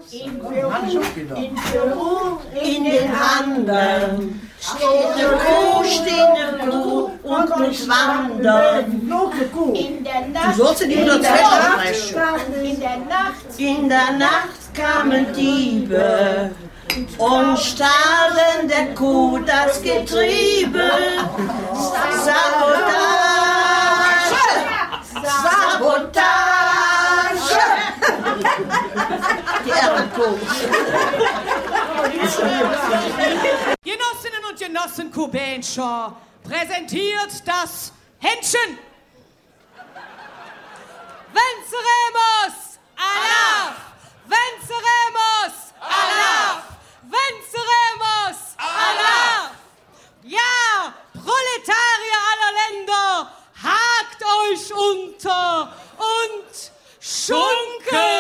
In Peru, in den Anden, steht eine Kuh und muss wandern. In der Nacht, Du sollst in die in der Nacht kamen Diebe und stahlen der Kuh das Getriebe. Sabotage! Die Ehrenkuh. Genossinnen und Genossen Kubenscher präsentiert das Händchen. Venceremos! Allah! Venceremos! Allah! Venceremos! Allah! Ja, Proletarier aller Länder, hakt euch unter und schunkelt!